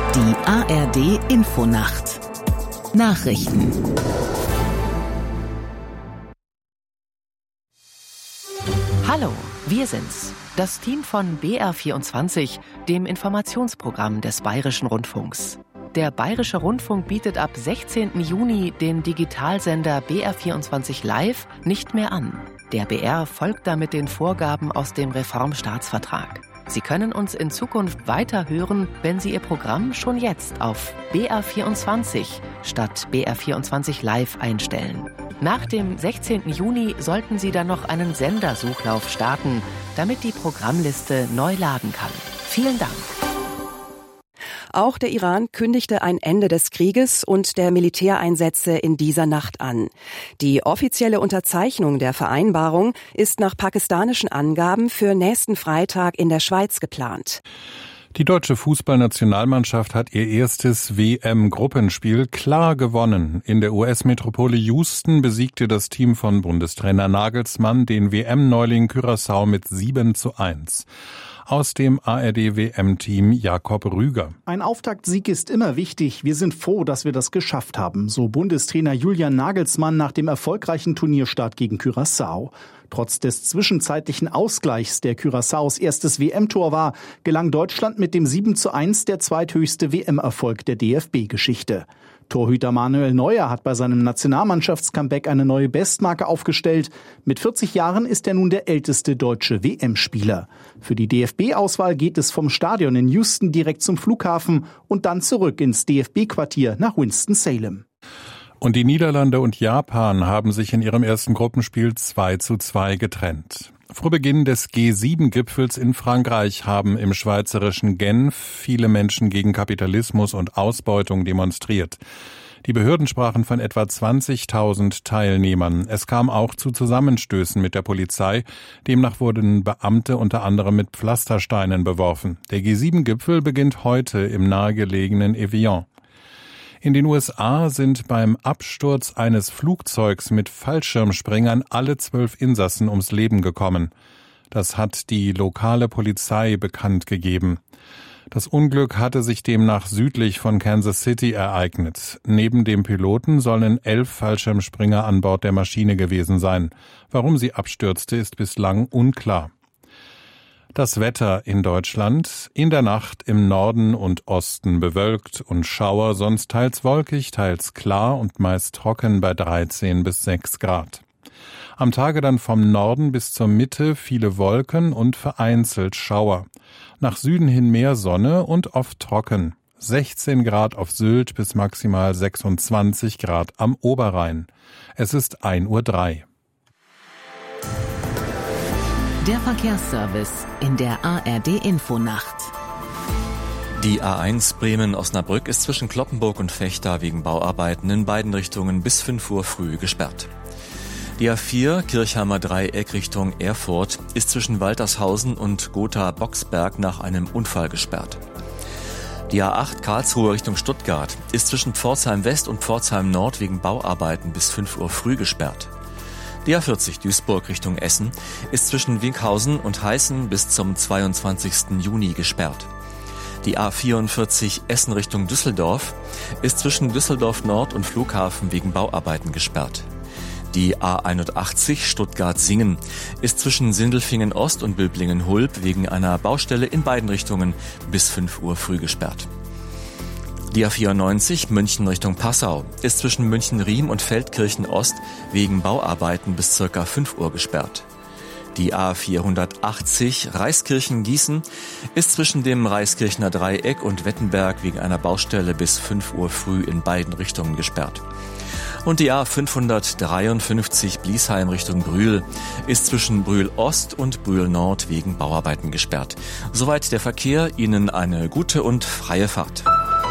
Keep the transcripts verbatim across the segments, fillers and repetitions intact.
Die A R D-Infonacht. Nachrichten. Hallo, wir sind's. Das Team von B R vierundzwanzig, dem Informationsprogramm des Bayerischen Rundfunks. Der Bayerische Rundfunk bietet ab sechzehnten Juni den Digitalsender B R vierundzwanzig Live nicht mehr an. Der B R folgt damit den Vorgaben aus dem Reformstaatsvertrag. Sie können uns in Zukunft weiter hören, wenn Sie Ihr Programm schon jetzt auf B R vierundzwanzig statt B R vierundzwanzig Live einstellen. Nach dem sechzehnten Juni sollten Sie dann noch einen Sendersuchlauf starten, damit die Programmliste neu laden kann. Vielen Dank. Auch der Iran kündigte ein Ende des Krieges und der Militäreinsätze in dieser Nacht an. Die offizielle Unterzeichnung der Vereinbarung ist nach pakistanischen Angaben für nächsten Freitag in der Schweiz geplant. Die deutsche Fußballnationalmannschaft hat ihr erstes W M-Gruppenspiel klar gewonnen. In der U S-Metropole Houston besiegte das Team von Bundestrainer Nagelsmann den W M-Neuling Curaçao mit sieben zu eins. Aus dem A R D-W M-Team Jakob Rüger. Ein Auftaktsieg ist immer wichtig. Wir sind froh, dass wir das geschafft haben, so Bundestrainer Julian Nagelsmann nach dem erfolgreichen Turnierstart gegen Curaçao. Trotz des zwischenzeitlichen Ausgleichs, der Curaçaos erstes W M-Tor war, gelang Deutschland mit dem sieben zu eins der zweithöchste W M-Erfolg der D F B-Geschichte. Torhüter Manuel Neuer hat bei seinem Nationalmannschafts-Comeback eine neue Bestmarke aufgestellt. Mit vierzig Jahren ist er nun der älteste deutsche W M-Spieler. Für die D F B-Auswahl geht es vom Stadion in Houston direkt zum Flughafen und dann zurück ins D F B-Quartier nach Winston-Salem. Und die Niederlande und Japan haben sich in ihrem ersten Gruppenspiel zwei zu zwei getrennt. Vor Beginn des G sieben Gipfels in Frankreich haben im schweizerischen Genf viele Menschen gegen Kapitalismus und Ausbeutung demonstriert. Die Behörden sprachen von etwa zwanzigtausend Teilnehmern. Es kam auch zu Zusammenstößen mit der Polizei. Demnach wurden Beamte unter anderem mit Pflastersteinen beworfen. Der G sieben Gipfel beginnt heute im nahegelegenen Evian. In den U S A sind beim Absturz eines Flugzeugs mit Fallschirmspringern alle zwölf Insassen ums Leben gekommen. Das hat die lokale Polizei bekannt gegeben. Das Unglück hatte sich demnach südlich von Kansas City ereignet. Neben dem Piloten sollen elf Fallschirmspringer an Bord der Maschine gewesen sein. Warum sie abstürzte, ist bislang unklar. Das Wetter in Deutschland: in der Nacht im Norden und Osten bewölkt und Schauer, sonst teils wolkig, teils klar und meist trocken bei dreizehn bis sechs Grad. Am Tage dann vom Norden bis zur Mitte viele Wolken und vereinzelt Schauer. Nach Süden hin mehr Sonne und oft trocken. sechzehn Grad auf Sylt bis maximal sechsundzwanzig Grad am Oberrhein. Es ist ein Uhr drei. Der Verkehrsservice in der A R D-Infonacht. Die A eins Bremen-Osnabrück ist zwischen Cloppenburg und Vechta wegen Bauarbeiten in beiden Richtungen bis fünf Uhr früh gesperrt. Die A vier Kirchheimer Dreieck Richtung Erfurt ist zwischen Waltershausen und Gotha-Boxberg nach einem Unfall gesperrt. Die A acht Karlsruhe Richtung Stuttgart ist zwischen Pforzheim West und Pforzheim Nord wegen Bauarbeiten bis fünf Uhr früh gesperrt. Die A vierzig Duisburg Richtung Essen ist zwischen Winkhausen und Heißen bis zum zweiundzwanzigsten Juni gesperrt. Die A vierundvierzig Essen Richtung Düsseldorf ist zwischen Düsseldorf Nord und Flughafen wegen Bauarbeiten gesperrt. Die A einundachtzig Stuttgart-Singen ist zwischen Sindelfingen Ost und Böblingen-Hulb wegen einer Baustelle in beiden Richtungen bis fünf Uhr früh gesperrt. Die A vierundneunzig München Richtung Passau ist zwischen München-Riem und Feldkirchen Ost wegen Bauarbeiten bis circa fünf Uhr gesperrt. Die A vierhundertachtzig Reiskirchen-Gießen ist zwischen dem Reiskirchner Dreieck und Wettenberg wegen einer Baustelle bis fünf Uhr früh in beiden Richtungen gesperrt. Und die A fünfhundertdreiundfünfzig Bliesheim Richtung Brühl ist zwischen Brühl Ost und Brühl Nord wegen Bauarbeiten gesperrt. Soweit der Verkehr. Ihnen eine gute und freie Fahrt.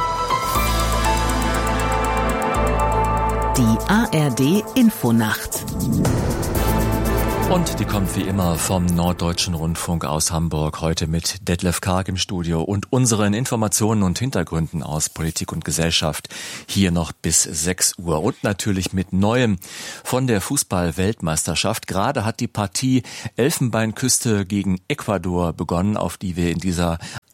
Die A R D-Infonacht. Und die kommt wie immer vom Norddeutschen Rundfunk aus Hamburg, heute mit Detlef Karg im Studio und unseren Informationen und Hintergründen aus Politik und Gesellschaft hier noch bis sechs Uhr. Und natürlich mit Neuem von der Fußball-Weltmeisterschaft. Gerade hat die Partie Elfenbeinküste gegen Ecuador begonnen, auf die wir in dieser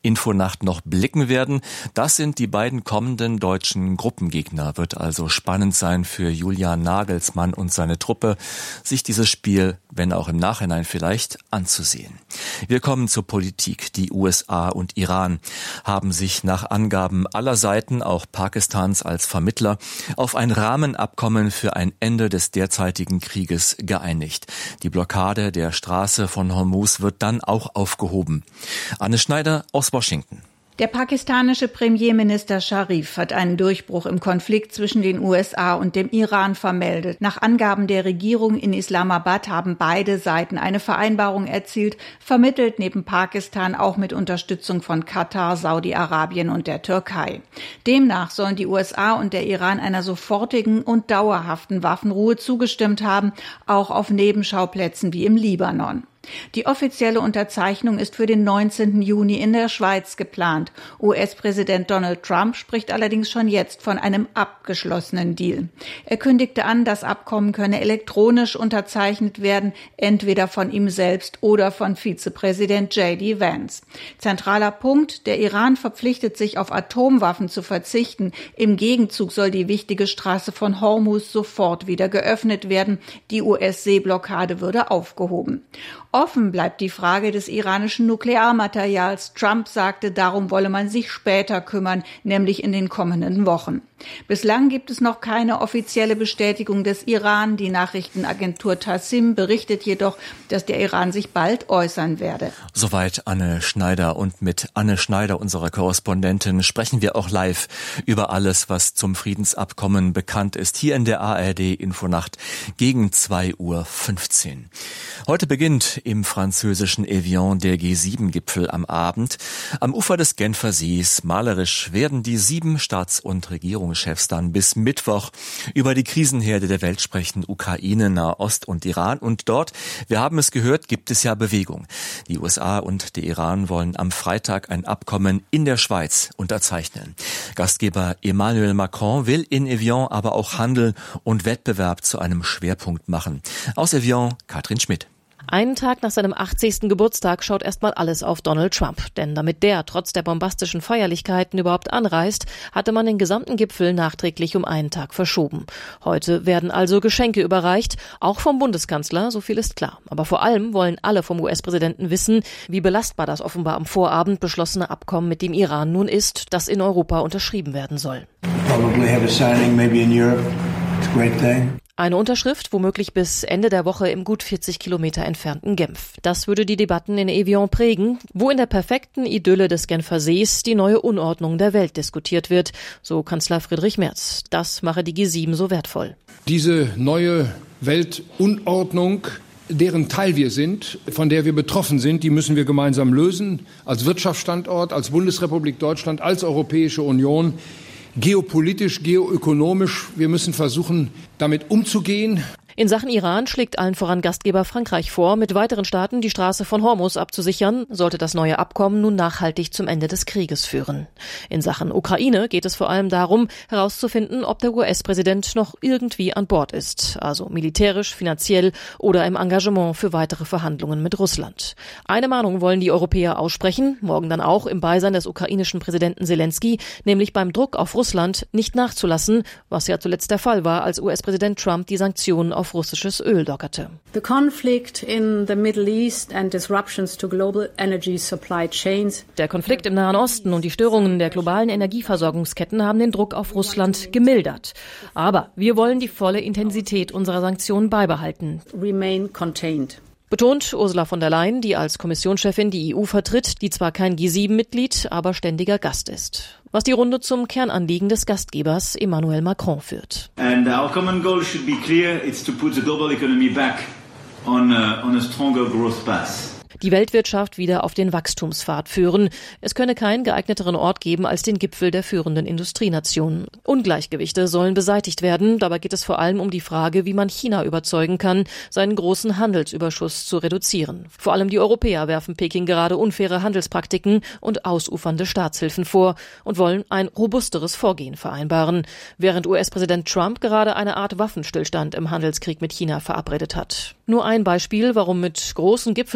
Infonacht noch blicken werden. Das sind die beiden kommenden deutschen Gruppengegner. Wird also spannend sein für Julian Nagelsmann und seine Truppe, sich dieses Spiel, wenn auch im Nachhinein vielleicht, anzusehen. Wir kommen zur Politik. Die U S A und Iran haben sich nach Angaben aller Seiten, auch Pakistans als Vermittler, auf ein Rahmenabkommen für ein Ende des derzeitigen Krieges geeinigt. Die Blockade der Straße von Hormuz wird dann auch aufgehoben. Anne Schneider aus Washington. Der pakistanische Premierminister Sharif hat einen Durchbruch im Konflikt zwischen den U S A und dem Iran vermeldet. Nach Angaben der Regierung in Islamabad haben beide Seiten eine Vereinbarung erzielt, vermittelt neben Pakistan auch mit Unterstützung von Katar, Saudi-Arabien und der Türkei. Demnach sollen die U S A und der Iran einer sofortigen und dauerhaften Waffenruhe zugestimmt haben, auch auf Nebenschauplätzen wie im Libanon. Die offizielle Unterzeichnung ist für den neunzehnten Juni in der Schweiz geplant. U S-Präsident Donald Trump spricht allerdings schon jetzt von einem abgeschlossenen Deal. Er kündigte an, das Abkommen könne elektronisch unterzeichnet werden, entweder von ihm selbst oder von Vizepräsident J D Vance. Zentraler Punkt: Der Iran verpflichtet sich, auf Atomwaffen zu verzichten. Im Gegenzug soll die wichtige Straße von Hormuz sofort wieder geöffnet werden. Die U S-Seeblockade würde aufgehoben. Offen bleibt die Frage des iranischen Nuklearmaterials. Trump sagte, darum wolle man sich später kümmern, nämlich in den kommenden Wochen. Bislang gibt es noch keine offizielle Bestätigung des Iran. Die Nachrichtenagentur Tassim berichtet jedoch, dass der Iran sich bald äußern werde. Soweit Anne Schneider. Und mit Anne Schneider, unserer Korrespondentin, sprechen wir auch live über alles, was zum Friedensabkommen bekannt ist, hier in der A R D Infonacht gegen zwei Uhr fünfzehn. Heute beginnt im französischen Evian der G sieben Gipfel am Abend. Am Ufer des Genfer Sees, malerisch, werden die sieben Staats- und Regierungschefs dann bis Mittwoch über die Krisenherde der Welt sprechen, Ukraine, Nahost und Iran. Und dort, wir haben es gehört, gibt es ja Bewegung. Die U S A und der Iran wollen am Freitag ein Abkommen in der Schweiz unterzeichnen. Gastgeber Emmanuel Macron will in Evian aber auch Handel und Wettbewerb zu einem Schwerpunkt machen. Aus Evian, Katrin Schmidt. Einen Tag nach seinem achtzigsten Geburtstag schaut erstmal alles auf Donald Trump. Denn damit der trotz der bombastischen Feierlichkeiten überhaupt anreist, hatte man den gesamten Gipfel nachträglich um einen Tag verschoben. Heute werden also Geschenke überreicht, auch vom Bundeskanzler, so viel ist klar. Aber vor allem wollen alle vom U S-Präsidenten wissen, wie belastbar das offenbar am Vorabend beschlossene Abkommen mit dem Iran nun ist, das in Europa unterschrieben werden soll. Probably have a signing maybe in Europe. It's a great thing. Eine Unterschrift womöglich bis Ende der Woche im gut vierzig Kilometer entfernten Genf. Das würde die Debatten in Evian prägen, wo in der perfekten Idylle des Genfer Sees die neue Unordnung der Welt diskutiert wird, so Kanzler Friedrich Merz. Das mache die G sieben so wertvoll. Diese neue Weltunordnung, deren Teil wir sind, von der wir betroffen sind, die müssen wir gemeinsam lösen, als Wirtschaftsstandort, als Bundesrepublik Deutschland, als Europäische Union. Geopolitisch, geoökonomisch, wir müssen versuchen, damit umzugehen. In Sachen Iran schlägt allen voran Gastgeber Frankreich vor, mit weiteren Staaten die Straße von Hormuz abzusichern, sollte das neue Abkommen nun nachhaltig zum Ende des Krieges führen. In Sachen Ukraine geht es vor allem darum, herauszufinden, ob der U S-Präsident noch irgendwie an Bord ist, also militärisch, finanziell oder im Engagement für weitere Verhandlungen mit Russland. Eine Mahnung wollen die Europäer aussprechen, morgen dann auch im Beisein des ukrainischen Präsidenten Zelensky, nämlich beim Druck auf Russland nicht nachzulassen, was ja zuletzt der Fall war, als U S-Präsident Trump die Sanktionen auf russisches Öl lockerte. The conflict in the Middle East and disruptions to global energy supply chains. Der Konflikt im Nahen Osten und die Störungen der globalen Energieversorgungsketten haben den Druck auf Russland gemildert. Aber wir wollen die volle Intensität unserer Sanktionen beibehalten. Remain contained. Betont Ursula von der Leyen, die als Kommissionschefin die E U vertritt, die zwar kein G sieben Mitglied, aber ständiger Gast ist. Was die Runde zum Kernanliegen des Gastgebers Emmanuel Macron führt. And our common goal should be clear, it's to put the global economy back on a, on a stronger growth path. Die Weltwirtschaft wieder auf den Wachstumspfad führen. Es könne keinen geeigneteren Ort geben als den Gipfel der führenden Industrienationen. Ungleichgewichte sollen beseitigt werden. Dabei geht es vor allem um die Frage, wie man China überzeugen kann, seinen großen Handelsüberschuss zu reduzieren. Vor allem die Europäer werfen Peking gerade unfaire Handelspraktiken und ausufernde Staatshilfen vor und wollen ein robusteres Vorgehen vereinbaren, während U S-Präsident Trump gerade eine Art Waffenstillstand im Handelskrieg mit China verabredet hat. Nur ein Beispiel, warum mit großen Gipfelbeschlüssen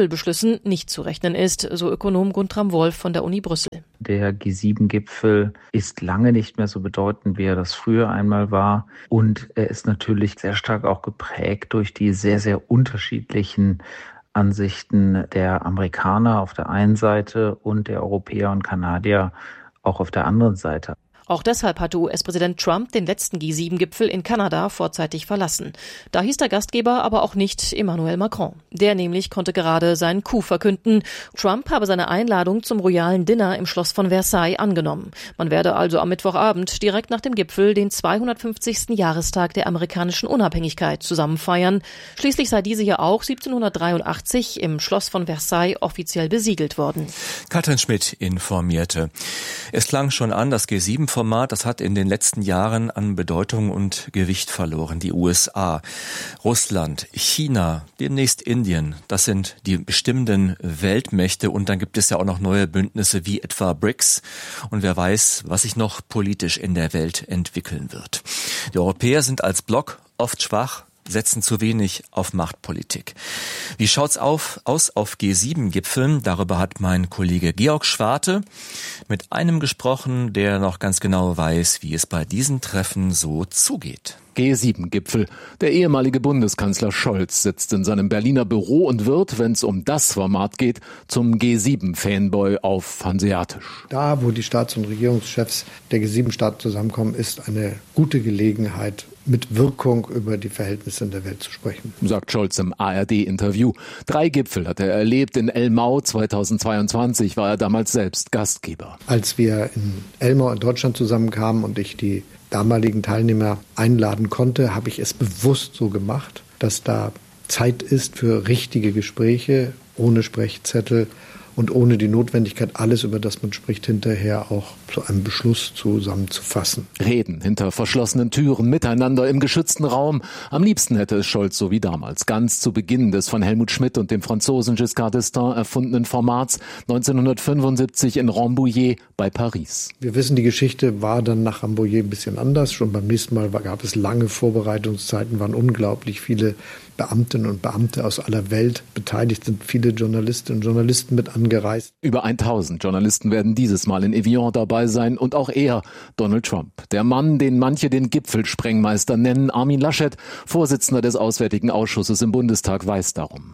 Krisen nicht zu rechnen ist, so Ökonom Guntram Wolf von der Uni Brüssel. Der G sieben Gipfel ist lange nicht mehr so bedeutend, wie er das früher einmal war. Und er ist natürlich sehr stark auch geprägt durch die sehr, sehr unterschiedlichen Ansichten der Amerikaner auf der einen Seite und der Europäer und Kanadier auch auf der anderen Seite. Auch deshalb hatte U S-Präsident Trump den letzten G sieben Gipfel in Kanada vorzeitig verlassen. Da hieß der Gastgeber aber auch nicht Emmanuel Macron. Der nämlich konnte gerade seinen Coup verkünden. Trump habe seine Einladung zum royalen Dinner im Schloss von Versailles angenommen. Man werde also am Mittwochabend direkt nach dem Gipfel den zweihundertfünfzigsten Jahrestag der amerikanischen Unabhängigkeit zusammen feiern. Schließlich sei diese ja auch siebzehnhundertdreiundachtzig im Schloss von Versailles offiziell besiegelt worden. Katrin Schmidt informierte. Es klang schon an, das G sieben Format, das hat in den letzten Jahren an Bedeutung und Gewicht verloren. Die U S A, Russland, China, demnächst Indien, das sind die bestimmenden Weltmächte. Und dann gibt es ja auch noch neue Bündnisse wie etwa B R I C S. Und wer weiß, was sich noch politisch in der Welt entwickeln wird. Die Europäer sind als Block oft schwach, setzen zu wenig auf Machtpolitik. Wie schaut's auf, aus auf G sieben Gipfeln? Darüber hat mein Kollege Georg Schwarte mit einem gesprochen, der noch ganz genau weiß, wie es bei diesen Treffen so zugeht. G sieben Gipfel. Der ehemalige Bundeskanzler Scholz sitzt in seinem Berliner Büro und wird, wenn es um das Format geht, zum G sieben Fanboy auf Hanseatisch. Da, wo die Staats- und Regierungschefs der G sieben Staaten zusammenkommen, ist eine gute Gelegenheit, mit Wirkung über die Verhältnisse in der Welt zu sprechen. Sagt Scholz im A R D-Interview. Drei Gipfel hat er erlebt. In Elmau zweitausendzweiundzwanzig war er damals selbst Gastgeber. Als wir in Elmau in Deutschland zusammenkamen und ich die damaligen Teilnehmer einladen konnte, habe ich es bewusst so gemacht, dass da Zeit ist für richtige Gespräche, ohne Sprechzettel und ohne die Notwendigkeit, alles, über das man spricht, hinterher auch zu einem Beschluss zusammenzufassen. Reden hinter verschlossenen Türen, miteinander im geschützten Raum. Am liebsten hätte es Scholz so wie damals, ganz zu Beginn des von Helmut Schmidt und dem Franzosen Giscard d'Estaing erfundenen Formats neunzehnhundertfünfundsiebzig in Rambouillet bei Paris. Wir wissen, die Geschichte war dann nach Rambouillet ein bisschen anders. Schon beim nächsten Mal gab es lange Vorbereitungszeiten, waren unglaublich viele Beamtinnen und Beamte aus aller Welt beteiligt, sind viele Journalistinnen und Journalisten mit angereist. Über tausend Journalisten werden dieses Mal in Evian dabei sein und auch er, Donald Trump. Der Mann, den manche den Gipfelsprengmeister nennen, Armin Laschet, Vorsitzender des Auswärtigen Ausschusses im Bundestag, weiß darum.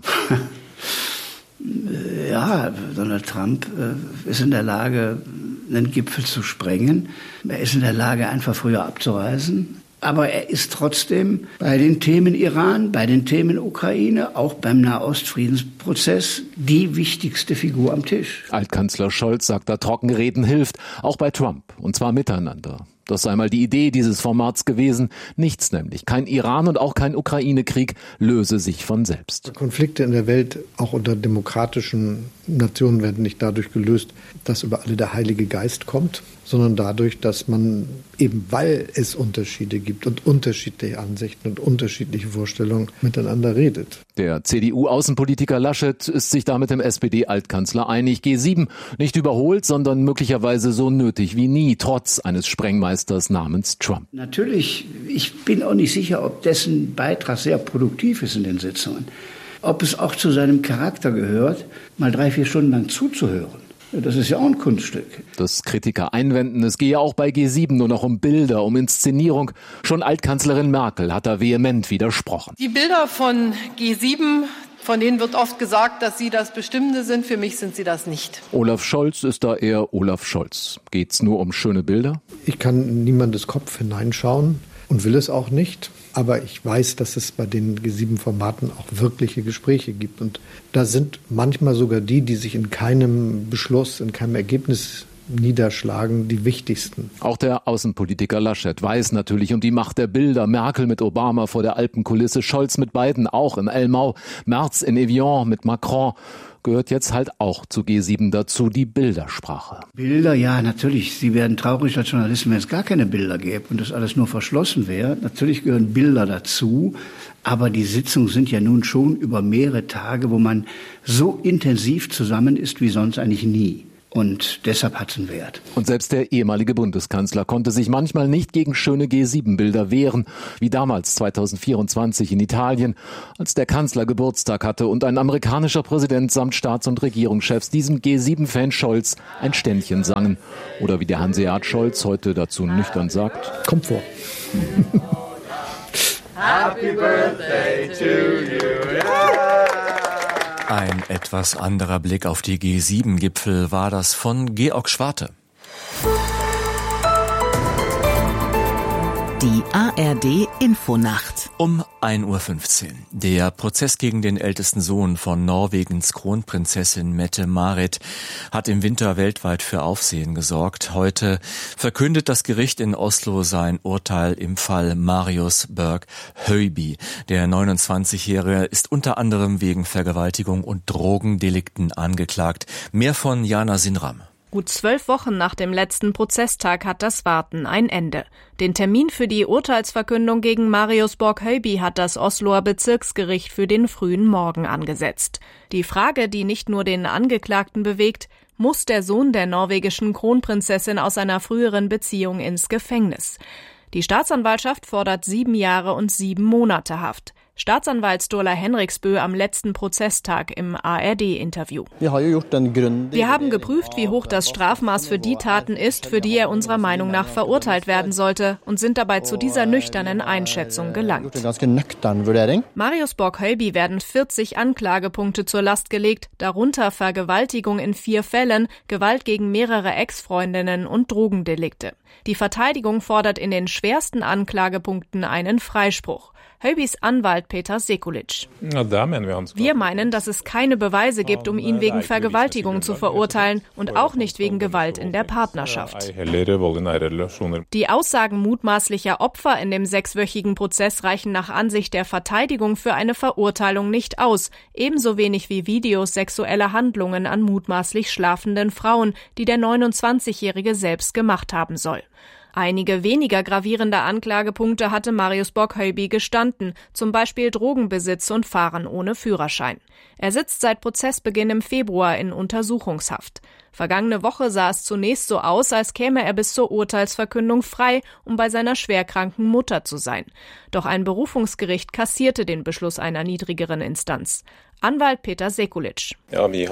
Ja, Donald Trump äh, ist in der Lage, einen Gipfel zu sprengen. Er ist in der Lage, einfach früher abzureisen. Aber er ist trotzdem bei den Themen Iran, bei den Themen Ukraine, auch beim Nahostfriedensprozess die wichtigste Figur am Tisch. Altkanzler Scholz sagt, da Trockenreden hilft, auch bei Trump, und zwar miteinander. Das sei mal die Idee dieses Formats gewesen. Nichts nämlich. Kein Iran und auch kein Ukraine-Krieg löse sich von selbst. Konflikte in der Welt, auch unter demokratischen Nationen, werden nicht dadurch gelöst, dass über alle der Heilige Geist kommt, sondern dadurch, dass man eben, weil es Unterschiede gibt und unterschiedliche Ansichten und unterschiedliche Vorstellungen, miteinander redet. Der C D U-Außenpolitiker Laschet ist sich da mit dem S P D-Altkanzler einig. G sieben nicht überholt, sondern möglicherweise so nötig wie nie, trotz eines Sprengmeisters namens Trump. Natürlich, ich bin auch nicht sicher, ob dessen Beitrag sehr produktiv ist in den Sitzungen. Ob es auch zu seinem Charakter gehört, mal drei, vier Stunden lang zuzuhören. Das ist ja auch ein Kunststück. Das Kritiker einwenden, es gehe auch bei G sieben nur noch um Bilder, um Inszenierung. Schon Altkanzlerin Merkel hat da vehement widersprochen. Die Bilder von G sieben, von denen wird oft gesagt, dass sie das Bestimmende sind. Für mich sind sie das nicht. Olaf Scholz ist da eher Olaf Scholz. Geht's nur um schöne Bilder? Ich kann in niemandes Kopf hineinschauen und will es auch nicht. Aber ich weiß, dass es bei den G sieben Formaten auch wirkliche Gespräche gibt. Und da sind manchmal sogar die, die sich in keinem Beschluss, in keinem Ergebnis niederschlagen, die wichtigsten. Auch der Außenpolitiker Laschet weiß natürlich um die Macht der Bilder. Merkel mit Obama vor der Alpenkulisse, Scholz mit Biden auch in Elmau, Merz in Evian mit Macron. Gehört jetzt halt auch zu G sieben dazu, die Bildersprache. Bilder, ja, natürlich. Sie werden traurig als Journalisten, wenn es gar keine Bilder gäbe und das alles nur verschlossen wäre. Natürlich gehören Bilder dazu, aber die Sitzungen sind ja nun schon über mehrere Tage, wo man so intensiv zusammen ist wie sonst eigentlich nie. Und deshalb hat es einen Wert. Und selbst der ehemalige Bundeskanzler konnte sich manchmal nicht gegen schöne G sieben Bilder wehren, wie damals zweitausendvierundzwanzig in Italien, als der Kanzler Geburtstag hatte und ein amerikanischer Präsident samt Staats- und Regierungschefs diesem G sieben Fan Scholz ein Ständchen sangen. Oder wie der Hanseat Scholz heute dazu nüchtern sagt: Kommt vor. Happy Birthday to you. Yeah. Ein etwas anderer Blick auf die G sieben Gipfel war das von Georg Schwarte. Die A R D Infonacht. Um ein Uhr fünfzehn. Der Prozess gegen den ältesten Sohn von Norwegens Kronprinzessin Mette-Marit hat im Winter weltweit für Aufsehen gesorgt. Heute verkündet das Gericht in Oslo sein Urteil im Fall Marius Berg Høiby. Der neunundzwanzigjährige ist unter anderem wegen Vergewaltigung und Drogendelikten angeklagt. Mehr von Jana Sinram. Gut zwölf Wochen nach dem letzten Prozesstag hat das Warten ein Ende. Den Termin für die Urteilsverkündung gegen Marius Borg Høiby hat das Osloer Bezirksgericht für den frühen Morgen angesetzt. Die Frage, die nicht nur den Angeklagten bewegt: Muss der Sohn der norwegischen Kronprinzessin aus einer früheren Beziehung ins Gefängnis? Die Staatsanwaltschaft fordert sieben Jahre und sieben Monate Haft. Staatsanwalt Sturla Henriksbø am letzten Prozesstag im A R D-Interview. Wir haben geprüft, wie hoch das Strafmaß für die Taten ist, für die er unserer Meinung nach verurteilt werden sollte, und sind dabei zu dieser nüchternen Einschätzung gelangt. Marius Borg Høiby werden vierzig Anklagepunkte zur Last gelegt, darunter Vergewaltigung in vier Fällen, Gewalt gegen mehrere Ex-Freundinnen und Drogendelikte. Die Verteidigung fordert in den schwersten Anklagepunkten einen Freispruch. Høibys Anwalt Peter Sekulic. Wir meinen, dass es keine Beweise gibt, um ihn wegen Vergewaltigung zu verurteilen und auch nicht wegen Gewalt in der Partnerschaft. Die Aussagen mutmaßlicher Opfer in dem sechswöchigen Prozess reichen nach Ansicht der Verteidigung für eine Verurteilung nicht aus, ebenso wenig wie Videos sexueller Handlungen an mutmaßlich schlafenden Frauen, die der neunundzwanzigjährige selbst gemacht haben soll. Einige weniger gravierende Anklagepunkte hatte Marius Borg Høiby gestanden, zum Beispiel Drogenbesitz und Fahren ohne Führerschein. Er sitzt seit Prozessbeginn im Februar in Untersuchungshaft. Vergangene Woche sah es zunächst so aus, als käme er bis zur Urteilsverkündung frei, um bei seiner schwerkranken Mutter zu sein. Doch ein Berufungsgericht kassierte den Beschluss einer niedrigeren Instanz. Anwalt Peter Sekulic. Ja, wir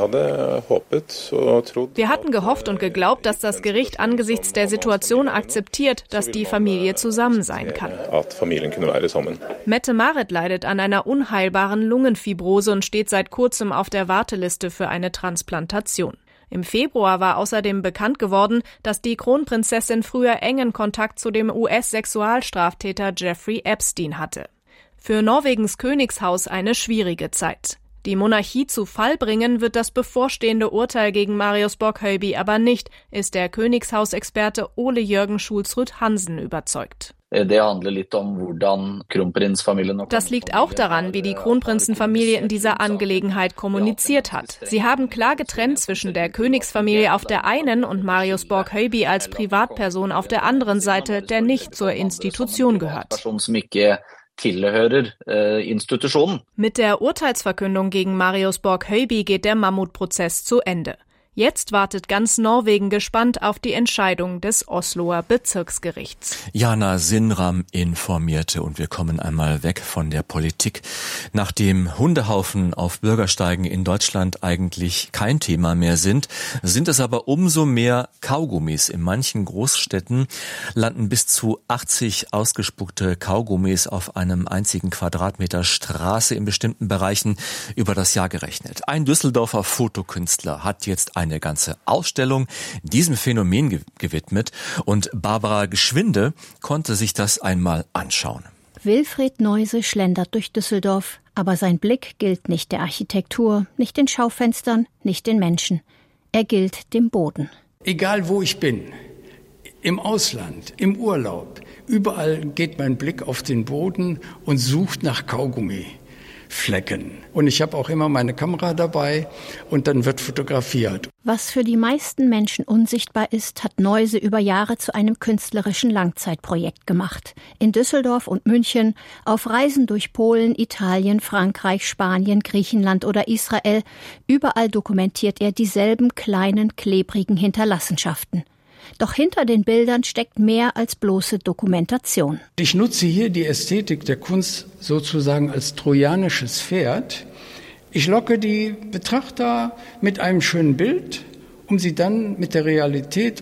hatten gehofft und geglaubt, dass das Gericht angesichts der Situation akzeptiert, dass die Familie zusammen sein kann. Mette-Marit leidet an einer unheilbaren Lungenfibrose und steht seit kurzem auf der Warteliste für eine Transplantation. Im Februar war außerdem bekannt geworden, dass die Kronprinzessin früher engen Kontakt zu dem U S-Sexualstraftäter Jeffrey Epstein hatte. Für Norwegens Königshaus eine schwierige Zeit. Die Monarchie zu Fall bringen wird das bevorstehende Urteil gegen Marius Borg Høiby aber nicht, ist der Königshausexperte Ole Jørgen Schulzrud Hansen überzeugt. Das liegt auch daran, wie die Kronprinzenfamilie in dieser Angelegenheit kommuniziert hat. Sie haben klar getrennt zwischen der Königsfamilie auf der einen und Marius Borg Høiby als Privatperson auf der anderen Seite, der nicht zur Institution gehört. Mit der Urteilsverkündung gegen Marius Borg Høiby geht der Mammutprozess zu Ende. Jetzt wartet ganz Norwegen gespannt auf die Entscheidung des Osloer Bezirksgerichts. Jana Sinram informierte, und wir kommen einmal weg von der Politik. Nachdem Hundehaufen auf Bürgersteigen in Deutschland eigentlich kein Thema mehr sind, sind es aber umso mehr Kaugummis. In manchen Großstädten landen bis zu achtzig ausgespuckte Kaugummis auf einem einzigen Quadratmeter Straße in bestimmten Bereichen über das Jahr gerechnet. Ein Düsseldorfer Fotokünstler hat jetzt eine ganze Ausstellung diesem Phänomen ge- gewidmet und Barbara Geschwinde konnte sich das einmal anschauen. Wilfried Neuse schlendert durch Düsseldorf, aber sein Blick gilt nicht der Architektur, nicht den Schaufenstern, nicht den Menschen. Er gilt dem Boden. Egal wo ich bin, im Ausland, im Urlaub, überall geht mein Blick auf den Boden und sucht nach Kaugummi. Flecken. Und ich habe auch immer meine Kamera dabei und dann wird fotografiert. Was für die meisten Menschen unsichtbar ist, hat Neuse über Jahre zu einem künstlerischen Langzeitprojekt gemacht. In Düsseldorf und München, auf Reisen durch Polen, Italien, Frankreich, Spanien, Griechenland oder Israel, überall dokumentiert er dieselben kleinen, klebrigen Hinterlassenschaften. Doch hinter den Bildern steckt mehr als bloße Dokumentation. Ich nutze hier die Ästhetik der Kunst sozusagen als trojanisches Pferd. Ich locke die Betrachter mit einem schönen Bild, um sie dann mit der Realität